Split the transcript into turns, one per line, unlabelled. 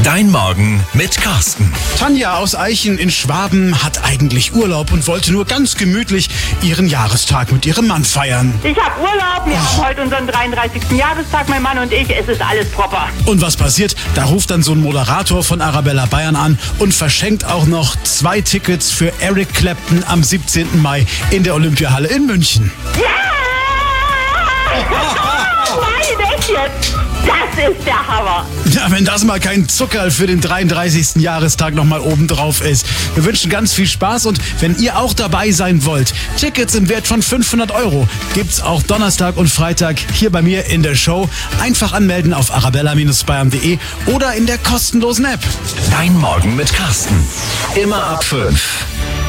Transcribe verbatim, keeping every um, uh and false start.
Dein Morgen mit Carsten.
Tanja aus Eichen in Schwaben hat eigentlich Urlaub und wollte nur ganz gemütlich ihren Jahrestag mit ihrem Mann feiern.
Ich habe Urlaub, wir haben heute unseren dreiunddreißigsten Jahrestag, mein Mann und ich, es ist alles proper.
Und was passiert? Da ruft dann so ein Moderator von Arabella Bayern an und verschenkt auch noch zwei Tickets für Eric Clapton am siebzehnten Mai in der Olympiahalle in München.
Ja! Nein, echt jetzt? Das ist der Hammer.
Ja, wenn das mal kein Zuckerl für den dreiunddreißigsten Jahrestag nochmal obendrauf ist. Wir wünschen ganz viel Spaß und wenn ihr auch dabei sein wollt, Tickets im Wert von fünfhundert Euro gibt's auch Donnerstag und Freitag hier bei mir in der Show. Einfach anmelden auf arabella Bayern punkt de oder in der kostenlosen App.
Dein Morgen mit Carsten. Immer ab fünf.